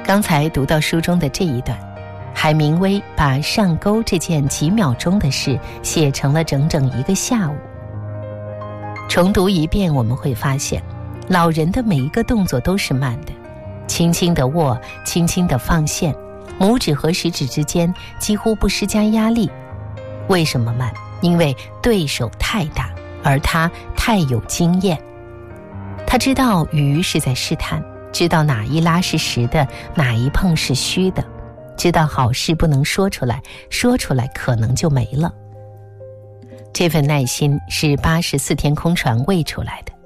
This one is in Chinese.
刚才读到书中的这一段，海明威把上钩这件几秒钟的事写成了整整一个下午。重读一遍，我们会发现老人的每一个动作都是慢的，轻轻地握，轻轻地放线，拇指和食指之间几乎不施加压力。为什么慢？因为对手太大，而他太有经验。他知道鱼是在试探，知道哪一拉是实的，哪一碰是虚的，知道好事不能说出来，说出来可能就没了。这份耐心是84天空船喂出来的。